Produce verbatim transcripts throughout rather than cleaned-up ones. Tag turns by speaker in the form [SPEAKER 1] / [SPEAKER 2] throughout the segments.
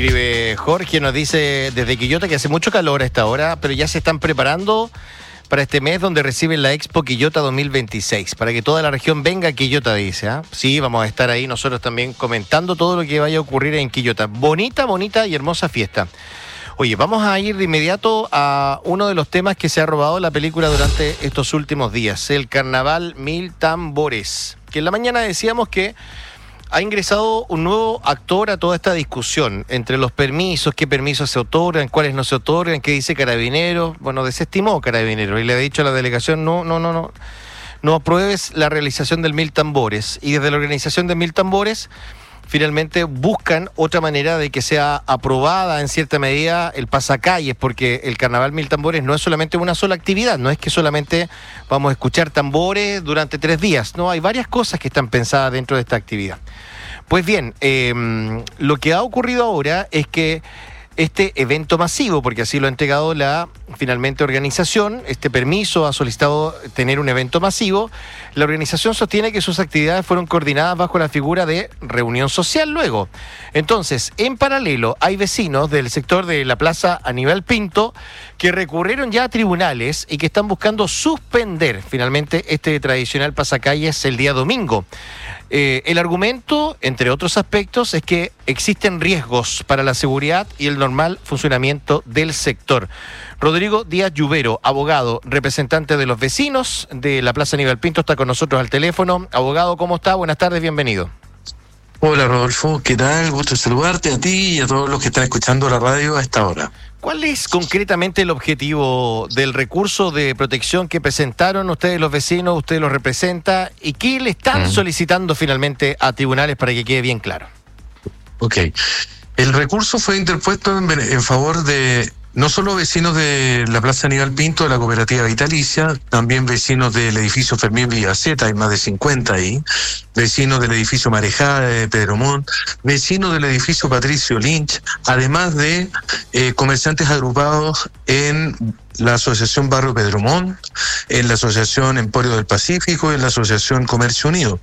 [SPEAKER 1] escribe Jorge, nos dice desde Quillota que hace mucho calor a esta hora, pero ya se están preparando para este mes donde reciben la Expo Quillota dos mil veintiséis, para que toda la región venga a Quillota, dice. ¿eh? Sí, vamos a estar ahí nosotros también comentando todo lo que vaya a ocurrir en Quillota. Bonita, bonita y hermosa fiesta. Oye, vamos a ir de inmediato a uno de los temas que se ha robado la película durante estos últimos días, el Carnaval Mil Tambores, que en la mañana decíamos que ha ingresado un nuevo actor a toda esta discusión entre los permisos, qué permisos se otorgan, cuáles no se otorgan, qué dice Carabineros. Bueno, desestimó Carabineros y le ha dicho a la delegación, no, no, no, no, no apruebes la realización del Mil Tambores. Y desde la organización de Mil Tambores finalmente buscan otra manera de que sea aprobada en cierta medida el pasacalles, porque el Carnaval Mil Tambores no es solamente una sola actividad, no es que solamente vamos a escuchar tambores durante tres días, no, hay varias cosas que están pensadas dentro de esta actividad. Pues bien, eh, lo que ha ocurrido ahora es que este evento masivo, porque así lo ha entregado la finalmente organización, este permiso ha solicitado tener un evento masivo. La organización sostiene que sus actividades fueron coordinadas bajo la figura de reunión social luego. Entonces, en paralelo, hay vecinos del sector de la Plaza Aníbal Pinto que recurrieron ya a tribunales y que están buscando suspender finalmente este tradicional pasacalles el día domingo. Eh, el argumento, entre otros aspectos, es que existen riesgos para la seguridad y el normal funcionamiento del sector. Rodrigo Díaz Lluvero, abogado, representante de los vecinos de la Plaza Aníbal Pinto, está con nosotros al teléfono. Abogado, ¿cómo está? Buenas tardes, bienvenido.
[SPEAKER 2] Hola Rodolfo, ¿qué tal? Gusto saludarte a ti y a todos los que están escuchando la radio a esta hora.
[SPEAKER 1] ¿Cuál es concretamente el objetivo del recurso de protección que presentaron ustedes los vecinos, usted los representa, y qué le están mm. solicitando finalmente a tribunales para que quede bien claro?
[SPEAKER 2] Ok, el recurso fue interpuesto en, en favor de no solo vecinos de la Plaza Aníbal Pinto, de la cooperativa vitalicia, también vecinos del edificio Fermín Villaceta, hay más de cincuenta ahí, vecinos del edificio Marejada de Pedro Montt, vecinos del edificio Patricio Lynch, además de eh, comerciantes agrupados en la Asociación Barrio Pedro Montt, en la Asociación Emporio del Pacífico y en la Asociación Comercio Unido.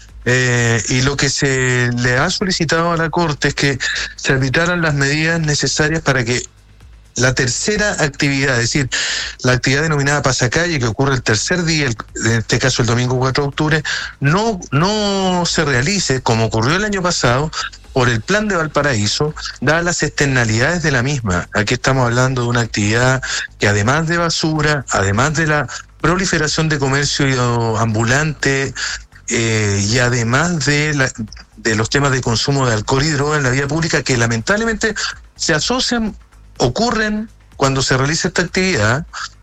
[SPEAKER 2] Eh, y lo que se le ha solicitado a la Corte es que se arbitraran las medidas necesarias para que la tercera actividad, es decir, la actividad denominada pasacalle, que ocurre el tercer día, el, en este caso el domingo cuatro de octubre, no, no se realice como ocurrió el año pasado por el plan de Valparaíso, dadas las externalidades de la misma. Aquí estamos hablando de una actividad que además de basura, además de la proliferación de comercio ambulante, eh, y además de, la, de los temas de consumo de alcohol y droga en la vía pública, que lamentablemente se asocian, ocurren cuando se realiza esta actividad,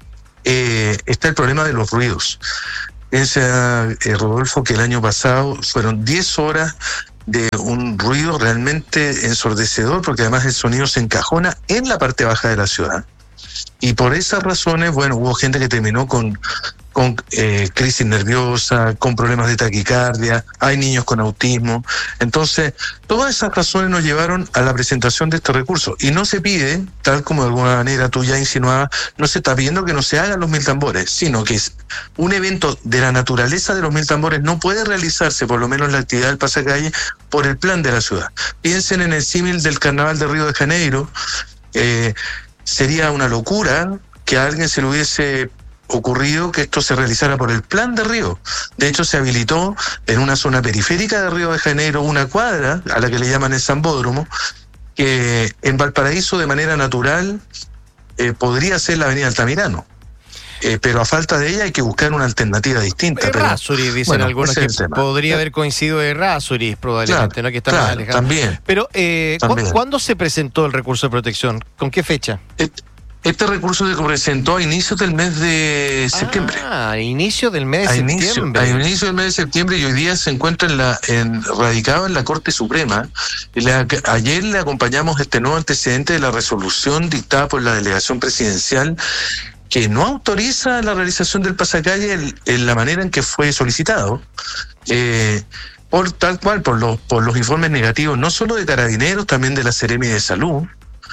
[SPEAKER 2] eh, está el problema de los ruidos. Piensa, eh, Rodolfo, que el año pasado fueron diez horas de un ruido realmente ensordecedor, porque además el sonido se encajona en la parte baja de la ciudad. Y por esas razones, bueno, hubo gente que terminó con, con eh, crisis nerviosa, con problemas de taquicardia, hay niños con autismo. Entonces, todas esas razones nos llevaron a la presentación de este recurso. Y no se pide, tal como de alguna manera tú ya insinuabas, no se está pidiendo que no se hagan los mil tambores, sino que es un evento de la naturaleza de los mil tambores no puede realizarse, por lo menos la actividad del pasacalle, por el plan de la ciudad. Piensen en el símil del Carnaval de Río de Janeiro. Eh, Sería una locura que a alguien se le hubiese ocurrido que esto se realizara por el plan de Río. De hecho, se habilitó en una zona periférica de Río de Janeiro una cuadra, a la que le llaman el Zambódromo, que en Valparaíso de manera natural eh, podría ser la avenida Altamirano. Eh, pero a falta de ella hay que buscar una alternativa distinta.
[SPEAKER 1] Errázuriz, dicen bueno, algunos que podría haber coincidido Errázuriz, probablemente, claro, ¿no? Que está
[SPEAKER 2] claro,
[SPEAKER 1] más alejado.
[SPEAKER 2] También.
[SPEAKER 1] Pero, eh,
[SPEAKER 2] también.
[SPEAKER 1] ¿cu- ¿cuándo se presentó el recurso de protección? ¿Con qué fecha?
[SPEAKER 2] Este, este recurso se presentó a inicios del mes de septiembre.
[SPEAKER 1] Ah, a inicio del mes de
[SPEAKER 2] a
[SPEAKER 1] septiembre.
[SPEAKER 2] Inicio, a inicio del mes de septiembre, y hoy día se encuentra en la, en, radicado en la Corte Suprema. Y le, ayer le acompañamos este nuevo antecedente de la resolución dictada por la delegación presidencial, que no autoriza la realización del pasacalle en, en la manera en que fue solicitado, eh, por tal cual, por los, por los informes negativos, no solo de Carabineros, también de la Seremi de Salud,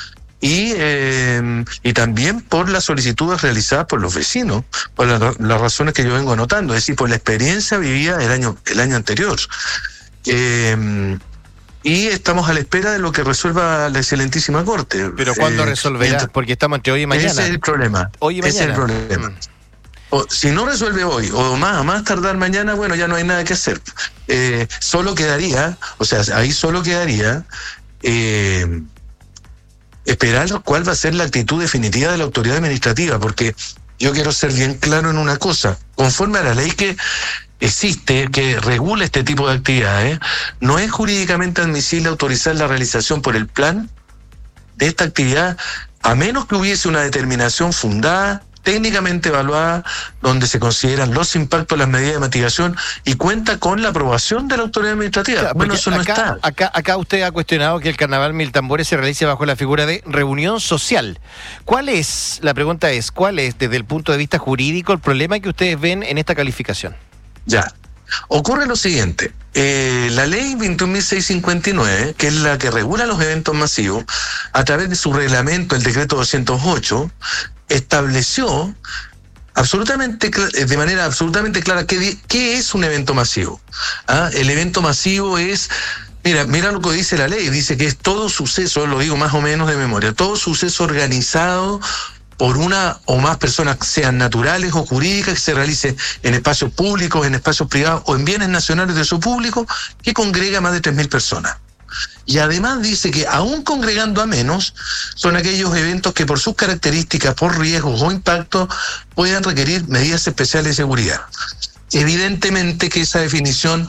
[SPEAKER 2] y, eh, y también por las solicitudes realizadas por los vecinos, por la, las razones que yo vengo anotando, es decir, por la experiencia vivida el año, el año anterior. Eh, y estamos a la espera de lo que resuelva la excelentísima Corte.
[SPEAKER 1] ¿Pero cuándo eh, resolverá? Mientras, porque estamos entre hoy y mañana.
[SPEAKER 2] Ese es el problema.
[SPEAKER 1] Hoy y mañana.
[SPEAKER 2] Ese es el problema. Mm. O, si no resuelve hoy, o más, a más tardar mañana, bueno, ya no hay nada que hacer. Eh, solo quedaría, o sea, ahí solo quedaría eh, esperar cuál va a ser la actitud definitiva de la autoridad administrativa, porque yo quiero ser bien claro en una cosa. Conforme a la ley que existe, que regula este tipo de actividades, no es jurídicamente admisible autorizar la realización por el plan de esta actividad, a menos que hubiese una determinación fundada, técnicamente evaluada, donde se consideran los impactos de las medidas de mitigación y cuenta con la aprobación de la autoridad administrativa. Claro, bueno, eso no
[SPEAKER 1] acá,
[SPEAKER 2] está.
[SPEAKER 1] Acá, acá usted ha cuestionado que el Carnaval Mil Tambores se realice bajo la figura de reunión social. ¿Cuál es, la pregunta es, cuál es desde el punto de vista jurídico el problema que ustedes ven en esta calificación?
[SPEAKER 2] Ya. Ocurre lo siguiente, eh, la ley veintiún mil seiscientos cincuenta y nueve, que es la que regula los eventos masivos, a través de su reglamento, el decreto doscientos ocho, estableció absolutamente de manera absolutamente clara qué, qué es un evento masivo. ¿Ah? El evento masivo es, mira, mira lo que dice la ley, dice que es todo suceso, lo digo más o menos de memoria, todo suceso organizado por una o más personas, sean naturales o jurídicas, que se realice en espacios públicos, en espacios privados o en bienes nacionales de uso público, que congrega a más de tres mil personas. Y además dice que aún congregando a menos, son aquellos eventos que por sus características, por riesgos o impactos, puedan requerir medidas especiales de seguridad. Evidentemente que esa definición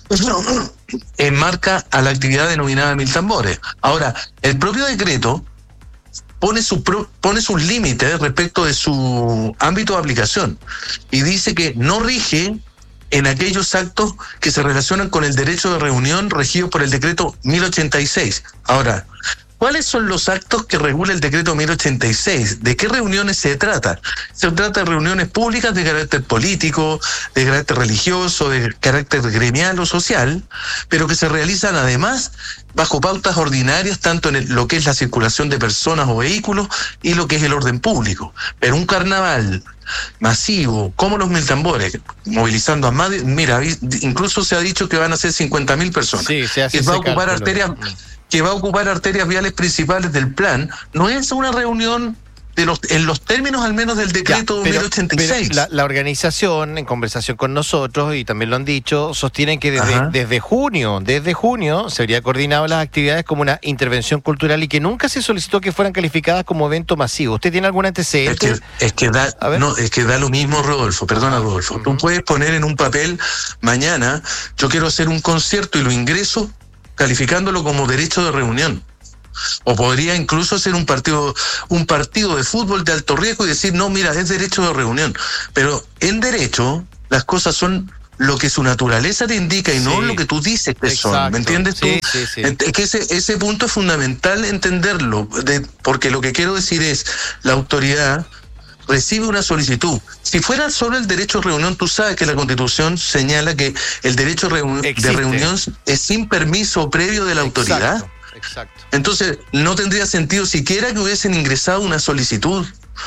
[SPEAKER 2] enmarca a la actividad denominada Mil Tambores. Ahora, el propio decreto pone su pro, pone sus límites respecto de su ámbito de aplicación y dice que no rige en aquellos actos que se relacionan con el derecho de reunión regido por el decreto mil ochenta y seis. Ahora, ¿cuáles son los actos que regula el decreto mil ochenta y seis? ¿De qué reuniones se trata? Se trata de reuniones públicas de carácter político, de carácter religioso, de carácter gremial o social, pero que se realizan además bajo pautas ordinarias, tanto en el, lo que es la circulación de personas o vehículos y lo que es el orden público. Pero un carnaval masivo, como los Mil Tambores, movilizando a más de, mira, incluso se ha dicho que van a ser cincuenta mil personas,
[SPEAKER 1] sí, se hace
[SPEAKER 2] que va a ocupar arterias, que va a ocupar arterias viales principales del plan, no es una reunión de los, en los términos al menos del decreto ya, pero, mil ochenta y seis.
[SPEAKER 1] La, la organización, en conversación con nosotros, y también lo han dicho, sostienen que desde, desde junio, desde junio, se habría coordinado las actividades como una intervención cultural y que nunca se solicitó que fueran calificadas como evento masivo. ¿Usted tiene algún antecedente?
[SPEAKER 2] Es que, es que, da, no, es que da lo mismo, Rodolfo, perdona, Rodolfo. Uh-huh. Tú puedes poner en un papel, mañana, yo quiero hacer un concierto y lo ingreso calificándolo como derecho de reunión. O podría incluso ser un partido un partido de fútbol de alto riesgo y decir, no, mira, es derecho de reunión. Pero en derecho, las cosas son lo que su naturaleza te indica y sí, no lo que tú dices que exacto, son. ¿Me entiendes tú?
[SPEAKER 1] Sí, sí, sí.
[SPEAKER 2] Es que ese, ese punto es fundamental entenderlo, de, porque lo que quiero decir es, la autoridad recibe una solicitud. Si fuera solo el derecho de reunión, tú sabes que la Constitución señala que el derecho de, reuni- de reunión es sin permiso previo de la
[SPEAKER 1] exacto,
[SPEAKER 2] autoridad.
[SPEAKER 1] Exacto.
[SPEAKER 2] Entonces, no tendría sentido siquiera que hubiesen ingresado una solicitud.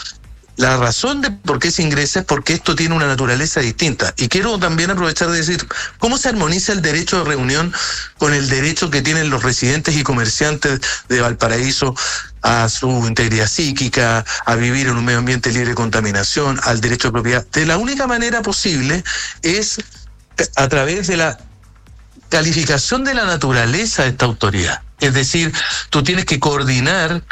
[SPEAKER 2] La razón de por qué se ingresa es porque esto tiene una naturaleza distinta. Y quiero también aprovechar de decir, ¿cómo se armoniza el derecho de reunión con el derecho que tienen los residentes y comerciantes de Valparaíso a su integridad psíquica, a vivir en un medio ambiente libre de contaminación, al derecho de propiedad? De la única manera posible es a través de la calificación de la naturaleza de esta autoridad. Es decir, tú tienes que coordinar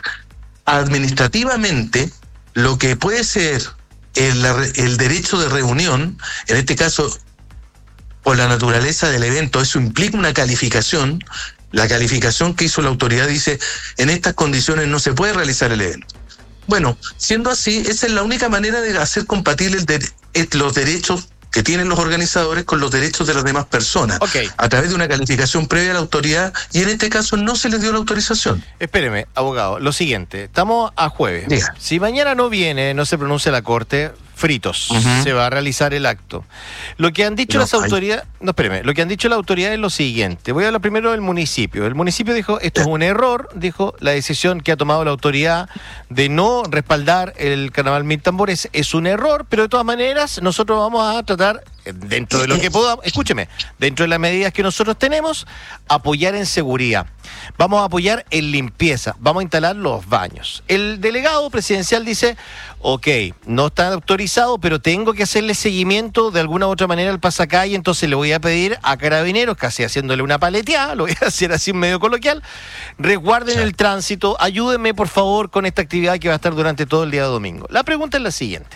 [SPEAKER 2] administrativamente lo que puede ser el, el derecho de reunión, en este caso, por la naturaleza del evento. Eso implica una calificación. La calificación que hizo la autoridad dice, en estas condiciones no se puede realizar el evento. Bueno, siendo así, esa es la única manera de hacer compatible el de, los derechos que tienen los organizadores con los derechos de las demás personas,
[SPEAKER 1] okay,
[SPEAKER 2] a través de una calificación previa a la autoridad, y en este caso no se les dio la autorización.
[SPEAKER 1] Espéreme, abogado, lo siguiente, estamos a jueves.
[SPEAKER 2] Diga.
[SPEAKER 1] Si mañana no viene, no se pronuncia la Corte, fritos, uh-huh, se va a realizar el acto. Lo que han dicho no, las autoridades, hay... no, espéreme, lo que han dicho las autoridades es lo siguiente. Voy a hablar primero del municipio. El municipio dijo, esto es un error, dijo, la decisión que ha tomado la autoridad de no respaldar el Carnaval Mil Tambores es un error, pero de todas maneras nosotros vamos a tratar dentro de lo que podamos, escúcheme, dentro de las medidas que nosotros tenemos, apoyar en seguridad. Vamos a apoyar en limpieza, vamos a instalar los baños. El delegado presidencial dice, ok, no está autorizado, pero tengo que hacerle seguimiento de alguna u otra manera al pasacalle, entonces le voy a pedir a Carabineros, casi haciéndole una paleteada, lo voy a hacer así en medio coloquial, resguarden sí. el tránsito, ayúdenme por favor con esta actividad que va a estar durante todo el día de domingo. La pregunta es la siguiente.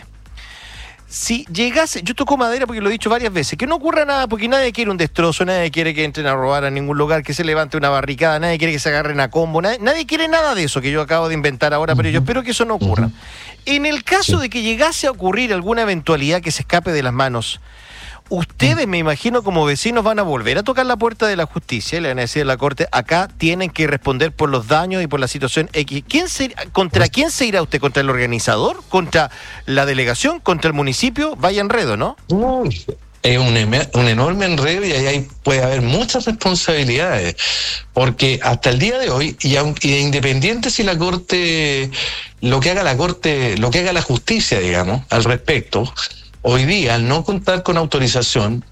[SPEAKER 1] Si llegase, yo toco madera porque lo he dicho varias veces, que no ocurra nada porque nadie quiere un destrozo, nadie quiere que entren a robar a ningún lugar, que se levante una barricada, nadie quiere que se agarren a combo, nadie, nadie quiere nada de eso que yo acabo de inventar ahora, pero yo espero que eso no ocurra. Uh-huh. En el caso de que llegase a ocurrir alguna eventualidad que se escape de las manos, ustedes, me imagino, como vecinos van a volver a tocar la puerta de la justicia y le van a decir a la Corte, acá tienen que responder por los daños y por la situación X. ¿Quién se, ¿Contra quién se irá usted? ¿Contra el organizador? ¿Contra la delegación? ¿Contra el municipio? Vaya enredo, ¿no?
[SPEAKER 2] No, es un, un enorme enredo y ahí puede haber muchas responsabilidades, porque hasta el día de hoy, y, aunque, y independiente si la Corte, lo que haga la Corte, lo que haga la justicia, digamos, al respecto, hoy día, al no contar con autorización,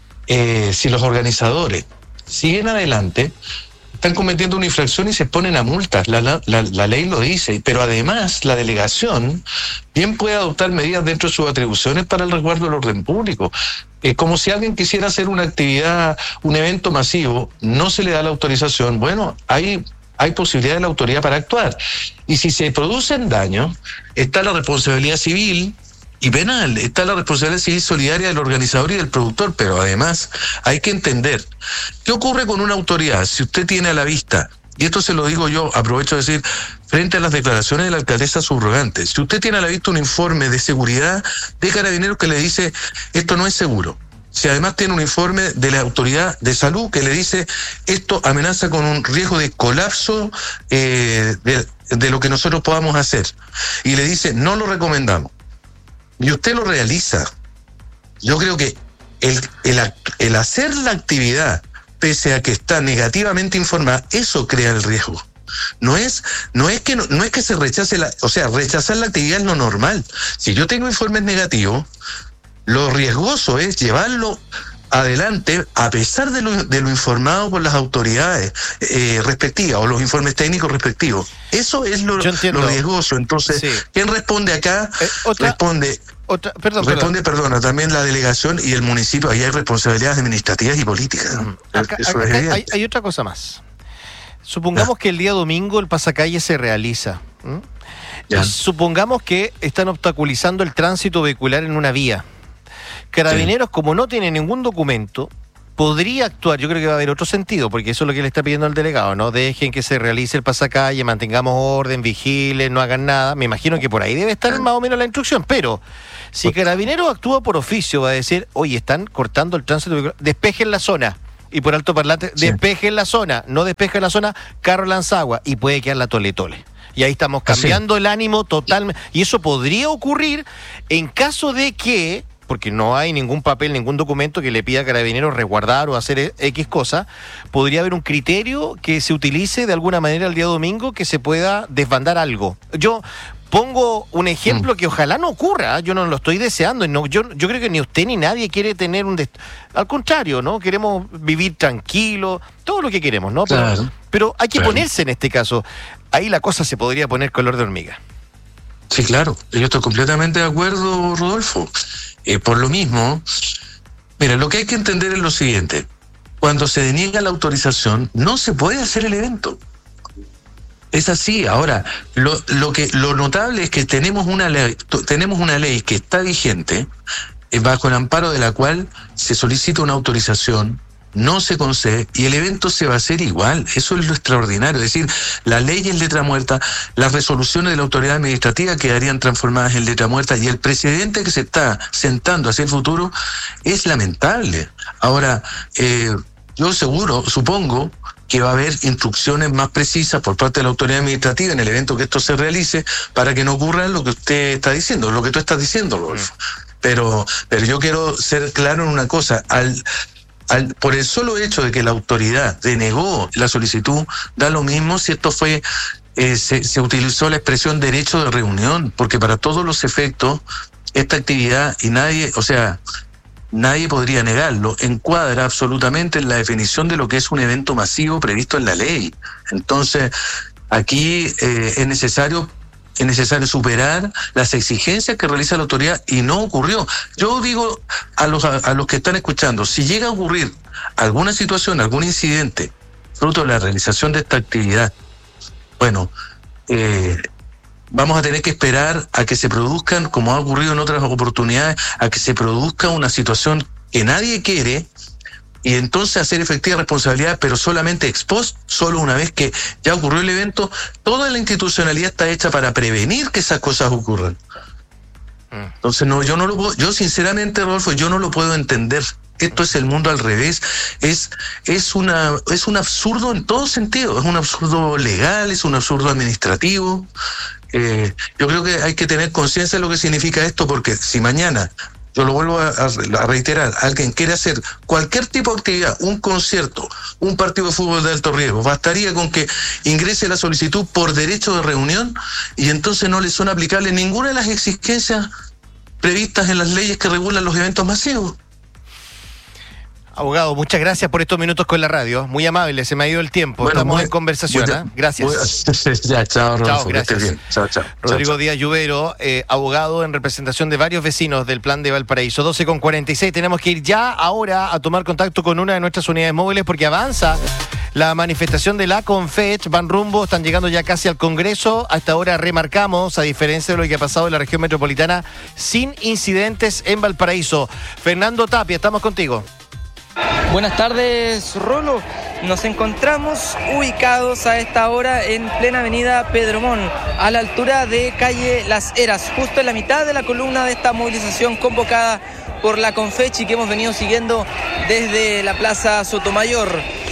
[SPEAKER 2] eh, si los organizadores siguen adelante, están cometiendo una infracción y se ponen a multas. La, la, la, la ley lo dice, pero además la delegación bien puede adoptar medidas dentro de sus atribuciones para el resguardo del orden público. Es como si alguien quisiera hacer una actividad, un evento masivo, no se le da la autorización. Bueno, hay... hay posibilidad de la autoridad para actuar. Y si se producen daños, está la responsabilidad civil y penal, está la responsabilidad civil solidaria del organizador y del productor, pero además hay que entender, ¿qué ocurre con una autoridad? Si usted tiene a la vista, y esto se lo digo yo, aprovecho de decir, frente a las declaraciones de la alcaldesa subrogante, si usted tiene a la vista un informe de seguridad de Carabineros que le dice, esto no es seguro, si además tiene un informe de la autoridad de salud que le dice, esto amenaza con un riesgo de colapso eh, de, de lo que nosotros podamos hacer, y le dice, no lo recomendamos, y usted lo realiza, yo creo que el, el, el hacer la actividad, pese a que está negativamente informada, eso crea el riesgo. No es, no es que no, no es que se rechace la, o sea, rechazar la actividad es lo normal. Si yo tengo informes negativos, lo riesgoso es llevarlo adelante a pesar de lo, de lo informado por las autoridades eh, respectivas o los informes técnicos respectivos. Eso es lo, lo riesgoso. Entonces, sí. ¿Quién responde acá? Eh, otra, responde, otra, perdón, responde, perdón. perdona, también la delegación y el municipio. Ahí hay responsabilidades administrativas y políticas. ¿No?
[SPEAKER 1] Acá, Eso acá, es hay, hay otra cosa más. Supongamos ah. que el día domingo el pasacalle se realiza. ¿Mm? Supongamos que están obstaculizando el tránsito vehicular en una vía. Carabineros, sí. como no tiene ningún documento, podría actuar, yo creo que va a haber otro sentido, porque eso es lo que le está pidiendo al delegado, ¿no? Dejen que se realice el pasacalle, mantengamos orden, vigilen, no hagan nada. Me imagino que por ahí debe estar más o menos la instrucción, pero si Carabineros actúa por oficio, va a decir, oye, están cortando el tránsito, despejen la zona. Y por alto parlante, sí. despejen la zona, no despejen la zona, carro lanzagua, y puede quedar la tole tole. Y ahí estamos cambiando Así. el ánimo totalmente. Y eso podría ocurrir en caso de que, porque no hay ningún papel, ningún documento que le pida a Carabineros resguardar o hacer X cosa, podría haber un criterio que se utilice de alguna manera el día domingo que se pueda desbandar algo. Yo pongo un ejemplo mm. que ojalá no ocurra, yo no lo estoy deseando, no, yo, yo creo que ni usted ni nadie quiere tener un... Dest- Al contrario, ¿no? Queremos vivir tranquilo, todo lo que queremos, ¿no? Pero, claro. pero hay que claro. ponerse en este caso, ahí la cosa se podría poner color de hormiga.
[SPEAKER 2] Sí, claro, yo estoy completamente de acuerdo, Rodolfo. Eh, por lo mismo, mira, lo que hay que entender es lo siguiente. Cuando se deniega la autorización, no se puede hacer el evento. Es así. Ahora, lo, lo que lo notable es que tenemos una ley, tenemos una ley que está vigente, eh, bajo el amparo de la cual se solicita una autorización, no se concede y el evento se va a hacer igual. Eso es lo extraordinario. Es decir, la ley es letra muerta, las resoluciones de la autoridad administrativa quedarían transformadas en letra muerta y el precedente que se está sentando hacia el futuro es lamentable. Ahora, eh, yo seguro, supongo que va a haber instrucciones más precisas por parte de la autoridad administrativa en el evento que esto se realice para que no ocurra lo que usted está diciendo, lo que tú estás diciendo, Rodolfo. Pero, pero yo quiero ser claro en una cosa. Al Al, por el solo hecho de que la autoridad denegó la solicitud, da lo mismo si esto fue, eh, se, se utilizó la expresión derecho de reunión, porque para todos los efectos, esta actividad y nadie, o sea, nadie podría negarlo, encuadra absolutamente en la definición de lo que es un evento masivo previsto en la ley. Entonces, aquí eh, es necesario es necesario superar las exigencias que realiza la autoridad y no ocurrió. Yo digo a los, a, a los que están escuchando, si llega a ocurrir alguna situación, algún incidente, fruto de la realización de esta actividad, bueno, eh, vamos a tener que esperar a que se produzcan, como ha ocurrido en otras oportunidades, a que se produzca una situación que nadie quiere, y entonces hacer efectiva responsabilidad, pero solamente ex post, solo una vez que ya ocurrió el evento. Toda la institucionalidad está hecha para prevenir que esas cosas ocurran. Entonces, no, yo no lo puedo, yo sinceramente, Rodolfo, yo no lo puedo entender. Esto es el mundo al revés, es, es una, es un absurdo en todo sentido, es un absurdo legal, es un absurdo administrativo. Eh, yo creo que hay que tener conciencia de lo que significa esto, porque si mañana, yo lo vuelvo a, a reiterar, alguien quiere hacer cualquier tipo de actividad, un concierto, un partido de fútbol de alto riesgo, bastaría con que ingrese la solicitud por derecho de reunión y entonces no le son aplicables ninguna de las exigencias previstas en las leyes que regulan los eventos masivos.
[SPEAKER 1] Abogado, muchas gracias por estos minutos con la radio. Muy amable, se me ha ido el tiempo. Bueno, Estamos muy, en conversación. Muy, ¿eh? Gracias.
[SPEAKER 2] Muy, ya, chao, Rodolfo,
[SPEAKER 1] chao, gracias.
[SPEAKER 2] Bien. Chao, chao.
[SPEAKER 1] Rodrigo
[SPEAKER 2] chao,
[SPEAKER 1] Díaz Lluvero, eh, abogado en representación de varios vecinos del Plan de Valparaíso. doce con cuarenta y seis. Tenemos que ir ya ahora a tomar contacto con una de nuestras unidades móviles porque avanza la manifestación de la Confech. Van rumbo, están llegando ya casi al Congreso. Hasta ahora remarcamos, a diferencia de lo que ha pasado en la región metropolitana, sin incidentes en Valparaíso. Fernando Tapia, estamos contigo.
[SPEAKER 3] Buenas tardes, Rolo. Nos encontramos ubicados a esta hora en plena avenida Pedro Montt, a la altura de calle Las Heras, justo en la mitad de la columna de esta movilización convocada por la Confech y que hemos venido siguiendo desde la Plaza Sotomayor,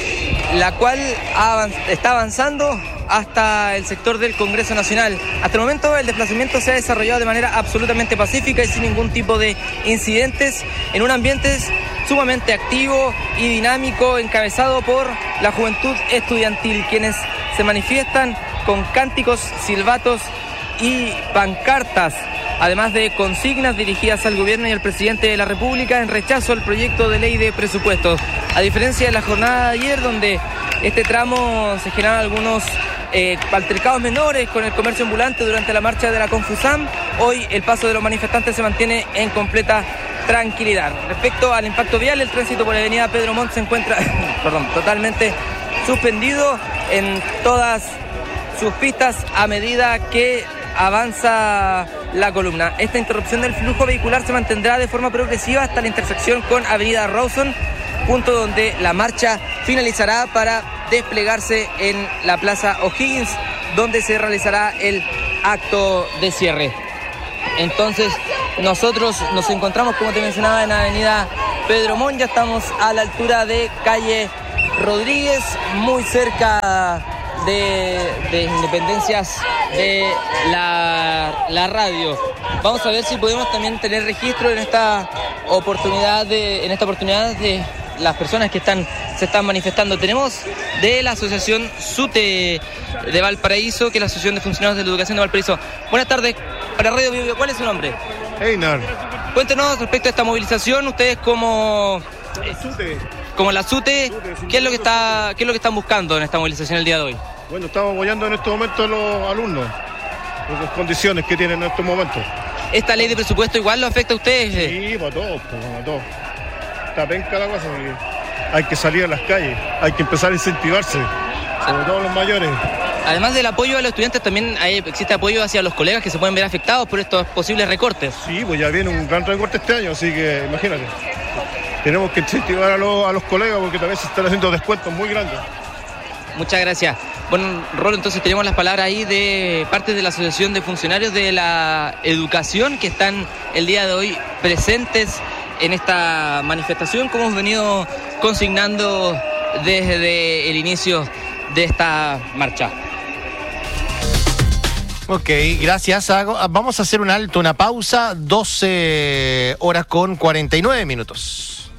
[SPEAKER 3] la cual está avanzando hasta el sector del Congreso Nacional. Hasta el momento el desplazamiento se ha desarrollado de manera absolutamente pacífica y sin ningún tipo de incidentes, en un ambiente sumamente activo y dinámico, encabezado por la juventud estudiantil, quienes se manifiestan con cánticos, silbatos y pancartas, además de consignas dirigidas al gobierno y al presidente de la República en rechazo al proyecto de ley de presupuestos. A diferencia de la jornada de ayer, donde este tramo se generaron algunos eh, altercados menores con el comercio ambulante durante la marcha de la Confusam, hoy el paso de los manifestantes se mantiene en completa tranquilidad. Respecto al impacto vial, el tránsito por la avenida Pedro Montt se encuentra perdón, totalmente suspendido en todas sus pistas a medida que avanza la columna. Esta interrupción del flujo vehicular se mantendrá de forma progresiva hasta la intersección con avenida Rawson, punto donde la marcha finalizará para desplegarse en la Plaza O'Higgins, donde se realizará el acto de cierre. Entonces, nosotros nos encontramos, como te mencionaba, en la avenida Pedro Montt. Ya estamos a la altura de calle Rodríguez, muy cerca de, de Independencias de la, la radio. Vamos a ver si podemos también tener registro en esta oportunidad de, en esta oportunidad de las personas que están se están manifestando. Tenemos de la Asociación SUTE de Valparaíso, que es la Asociación de Funcionarios de la Educación de Valparaíso. Buenas tardes, para Radio Bio Bio, ¿cuál es su nombre?
[SPEAKER 4] Einar.
[SPEAKER 3] Cuéntenos respecto a esta movilización, ustedes como
[SPEAKER 4] SUTE.
[SPEAKER 3] como la SUTE, ¿qué es lo que está qué es lo que están buscando en esta movilización el día de hoy?
[SPEAKER 4] Bueno, estamos apoyando en estos momentos a los alumnos, por las condiciones que tienen en estos momentos.
[SPEAKER 3] ¿Esta ley de presupuesto igual lo afecta a ustedes?
[SPEAKER 4] Sí, para todos, para todos. Está penca la cosa, porque hay que salir a las calles, hay que empezar a incentivarse, sobre todo los mayores.
[SPEAKER 3] Además del apoyo a los estudiantes, también hay, existe apoyo hacia los colegas que se pueden ver afectados por estos posibles recortes.
[SPEAKER 4] Sí, pues ya viene un gran recorte este año, así que imagínate. Tenemos que incentivar a los, a los colegas porque también se están haciendo descuentos muy grandes.
[SPEAKER 3] Muchas gracias. Bueno, Rolo, entonces tenemos las palabras ahí de parte de la Asociación de Funcionarios de la Educación que están el día de hoy presentes en esta manifestación, como hemos venido consignando desde el inicio de esta marcha.
[SPEAKER 1] Ok, gracias. Vamos a hacer un alto, una pausa, doce horas con cuarenta y nueve minutos.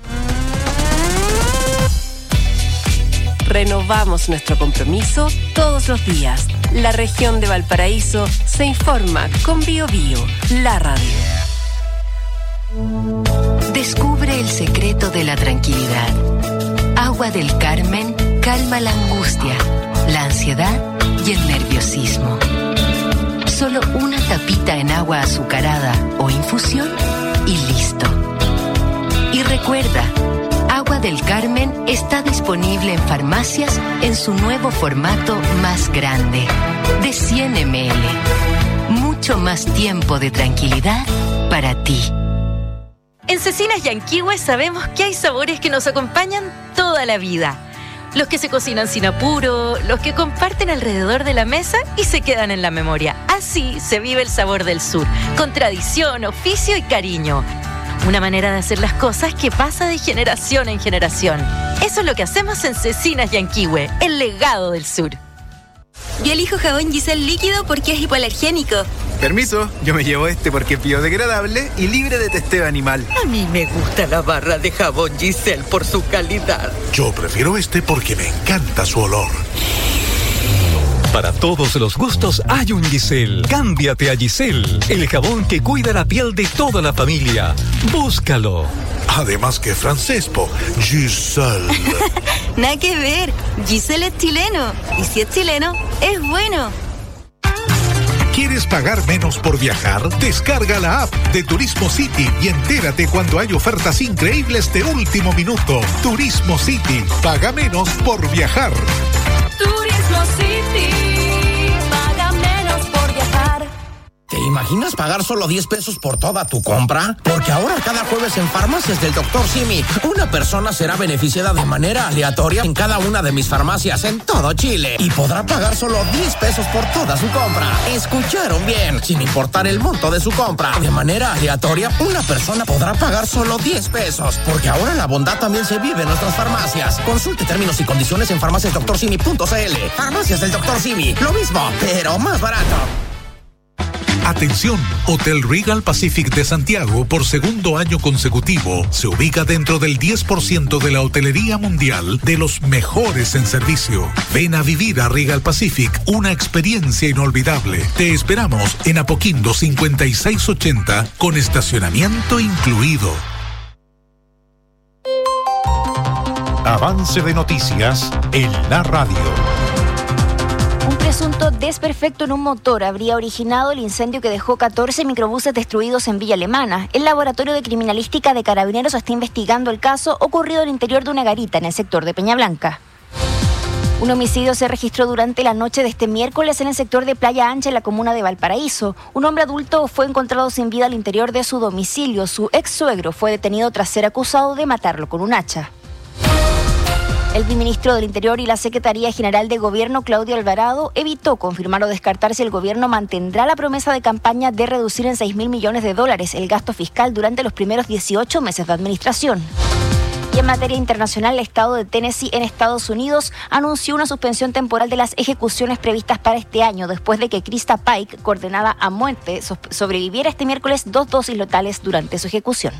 [SPEAKER 5] Renovamos nuestro compromiso todos los días. La región de Valparaíso se informa con Bio Bio, la radio. Descubre el secreto de la tranquilidad. Agua del Carmen calma la angustia, la ansiedad y el nerviosismo. Solo una tapita en agua azucarada o infusión y listo. Y recuerda, Agua del Carmen está disponible en farmacias en su nuevo formato más grande, de cien mililitros. Mucho más tiempo de tranquilidad para ti.
[SPEAKER 6] En Cecinas Yanquihue sabemos que hay sabores que nos acompañan toda la vida. Los que se cocinan sin apuro, los que comparten alrededor de la mesa y se quedan en la memoria. Así se vive el sabor del sur, con tradición, oficio y cariño. Una manera de hacer las cosas que pasa de generación en generación. Eso es lo que hacemos en Cecinas Yanquihue, el legado del sur.
[SPEAKER 7] Yo elijo jabón Giselle líquido porque es hipoalergénico.
[SPEAKER 8] Permiso, yo me llevo este porque es biodegradable y libre de testeo animal.
[SPEAKER 9] A mí me gusta la barra de jabón Giselle por su calidad.
[SPEAKER 10] Yo prefiero este porque me encanta su olor.
[SPEAKER 11] Para todos los gustos hay un Giselle. Cámbiate a Giselle, el jabón que cuida la piel de toda la familia. Búscalo.
[SPEAKER 10] Además que francés, po. Giselle.
[SPEAKER 7] Nada que ver. Giselle es chileno. Y si es chileno, es bueno.
[SPEAKER 10] ¿Quieres pagar menos por viajar? Descarga la app de Turismo City y entérate cuando hay ofertas increíbles de último minuto. Turismo City. Paga menos por viajar.
[SPEAKER 12] Turismo City, paga menos por viajar.
[SPEAKER 13] ¿Te imaginas pagar solo diez pesos por toda tu compra? Porque ahora cada jueves en Farmacias del doctor Simi, una persona será beneficiada de manera aleatoria en cada una de mis farmacias en todo Chile y podrá pagar solo diez pesos por toda su compra. ¿Escucharon bien? Sin importar el monto de su compra. De manera aleatoria, una persona podrá pagar solo diez pesos. Porque ahora la bondad también se vive en nuestras farmacias. Consulte términos y condiciones en farmacias doctor simi punto c l. Farmacias del doctor Simi. Lo mismo, pero más barato.
[SPEAKER 10] Atención, Hotel Regal Pacific de Santiago por segundo año consecutivo se ubica dentro del diez por ciento de la hotelería mundial de los mejores en servicio. Ven a vivir a Regal Pacific una experiencia inolvidable. Te esperamos en Apoquindo cincuenta y seis ochenta con estacionamiento incluido.
[SPEAKER 14] Avance de noticias en la radio.
[SPEAKER 15] Un presunto desperfecto en un motor habría originado el incendio que dejó catorce microbuses destruidos en Villa Alemana. El Laboratorio de Criminalística de Carabineros está investigando el caso ocurrido al interior de una garita en el sector de Peña Blanca. Un homicidio se registró durante la noche de este miércoles en el sector de Playa Ancha, en la comuna de Valparaíso. Un hombre adulto fue encontrado sin vida al interior de su domicilio. Su ex suegro fue detenido tras ser acusado de matarlo con un hacha. El ministro del Interior y la Secretaría General de Gobierno, Claudio Alvarado, evitó confirmar o descartar si el gobierno mantendrá la promesa de campaña de reducir en seis mil millones de dólares el gasto fiscal durante los primeros dieciocho meses de administración. Y en materia internacional, el estado de Tennessee en Estados Unidos anunció una suspensión temporal de las ejecuciones previstas para este año, después de que Krista Pike, condenada a muerte, sobreviviera este miércoles dos dosis letales durante su ejecución.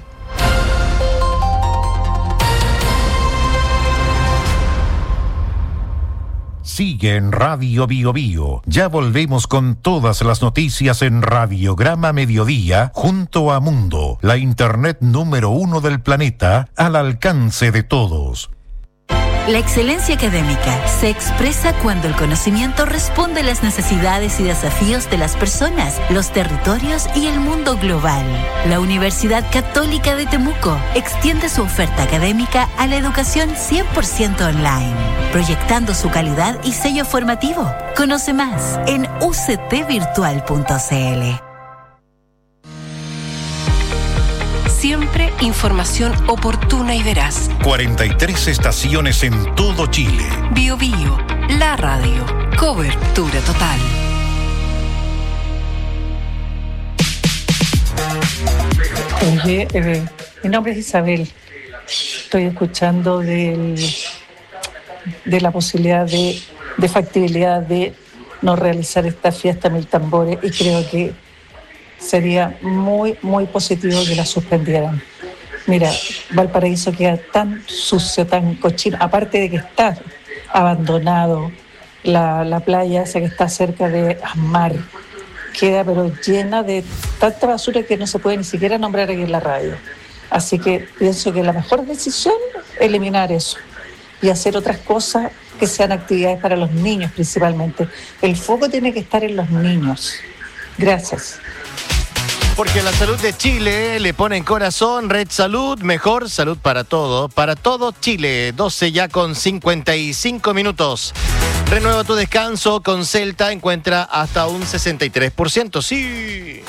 [SPEAKER 14] Sigue en Radio Bio Bio. Ya volvemos con todas las noticias en Radiograma Mediodía junto a Mundo, la internet número uno del planeta, al alcance de todos.
[SPEAKER 16] La excelencia académica se expresa cuando el conocimiento responde a las necesidades y desafíos de las personas, los territorios y el mundo global. La Universidad Católica de Temuco extiende su oferta académica a la educación cien por ciento online, proyectando su calidad y sello formativo. Conoce más en u c t virtual punto c l.
[SPEAKER 5] Siempre información oportuna y veraz.
[SPEAKER 14] cuarenta y tres estaciones en todo Chile.
[SPEAKER 5] Bio Bio, la radio. Cobertura total.
[SPEAKER 17] Oye, eh, mi nombre es Isabel. Estoy escuchando del, de la posibilidad de, de factibilidad de no realizar esta fiesta Mil Tambores y creo que sería muy, muy positivo que la suspendieran. Mira, Valparaíso queda tan sucio, tan cochino, aparte de que está abandonado, la, la playa esa que está cerca de Asmar, queda pero llena de tanta basura que no se puede ni siquiera nombrar aquí en la radio. Así que pienso que la mejor decisión es eliminar eso y hacer otras cosas que sean actividades para los niños principalmente. El foco tiene que estar en los niños. Gracias.
[SPEAKER 1] Porque la salud de Chile le pone en corazón Red Salud, mejor salud para todo, para todo Chile. doce ya con cincuenta y cinco minutos. Renueva tu descanso con Celta, encuentra hasta un sesenta y tres por ciento. Sí.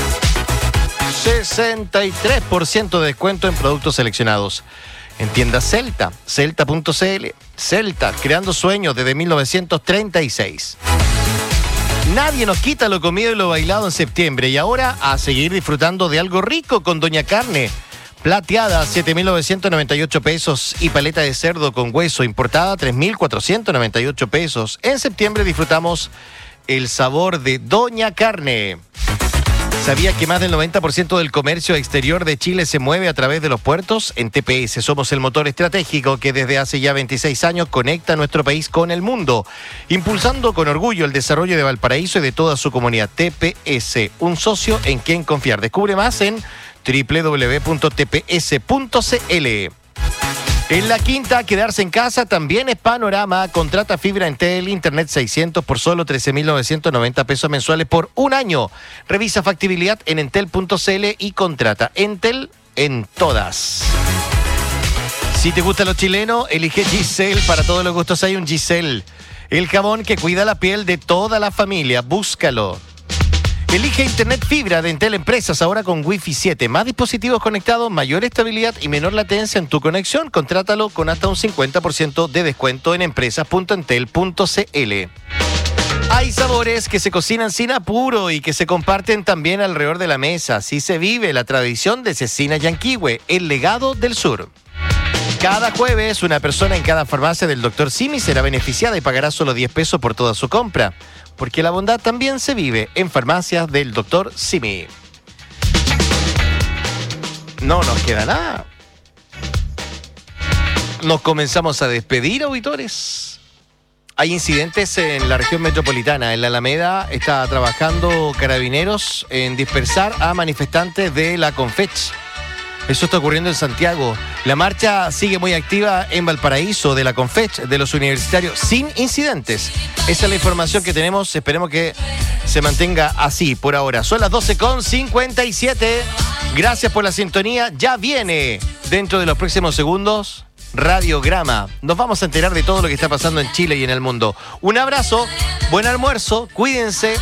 [SPEAKER 1] sesenta y tres por ciento de descuento en productos seleccionados. En tiendas Celta, celta punto c l. Celta, creando sueños desde mil novecientos treinta y seis. Nadie nos quita lo comido y lo bailado en septiembre. Y ahora a seguir disfrutando de algo rico con Doña Carne. Plateada, siete mil novecientos noventa y ocho pesos. Y paleta de cerdo con hueso importada, tres mil cuatrocientos noventa y ocho pesos. En septiembre disfrutamos el sabor de Doña Carne. ¿Sabía que más del noventa por ciento del comercio exterior de Chile se mueve a través de los puertos? En T P S somos el motor estratégico que desde hace ya veintiséis años conecta a nuestro país con el mundo, impulsando con orgullo el desarrollo de Valparaíso y de toda su comunidad. T P S, un socio en quien confiar. Descubre más en doble u doble u doble u punto t p s punto c l. En La Quinta, quedarse en casa también es panorama. Contrata fibra Entel, internet seiscientos por solo trece mil novecientos noventa pesos mensuales por un año. Revisa factibilidad en entel punto c l y contrata. Entel en todas. Si te gusta lo chileno, elige Giselle. Para todos los gustos hay un Giselle. El jabón que cuida la piel de toda la familia. Búscalo. Elige Internet Fibra de Entel Empresas, ahora con Wi-Fi siete. Más dispositivos conectados, mayor estabilidad y menor latencia en tu conexión. Contrátalo con hasta un cincuenta por ciento de descuento en empresas punto entel punto c l. Hay sabores que se cocinan sin apuro y que se comparten también alrededor de la mesa. Así se vive la tradición de Cecina Yanquihue, el legado del sur. Cada jueves, una persona en cada farmacia del doctor Simi será beneficiada y pagará solo diez pesos por toda su compra. Porque la bondad también se vive en farmacias del doctor Simi. No nos queda nada. Nos comenzamos a despedir, auditores. Hay incidentes en la región metropolitana. En la Alameda está trabajando Carabineros en dispersar a manifestantes de la Confech. Eso está ocurriendo en Santiago. La marcha sigue muy activa en Valparaíso de la Confech, de los universitarios, sin incidentes. Esa es la información que tenemos. Esperemos que se mantenga así por ahora. Son las doce con cincuenta y siete. Gracias por la sintonía. Ya viene, dentro de los próximos segundos, Radiograma. Nos vamos a enterar de todo lo que está pasando en Chile y en el mundo. Un abrazo, buen almuerzo, cuídense.